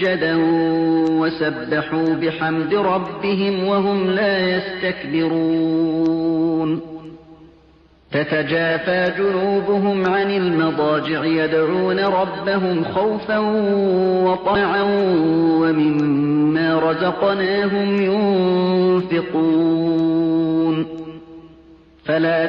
سُجَّدًا وَسَبَّحُوا بِحَمْدِ رَبِّهِمْ وَهُمْ لَا يَسْتَكْبِرُونَ تَتَجَافَى جُنُوبُهُمْ عَنِ الْمَضَاجِعِ يَدْعُونَ رَبَّهُمْ خَوْفًا وَطَمَعًا وَمِمَّا رَزَقْنَاهُمْ يُنفِقُونَ فَلَا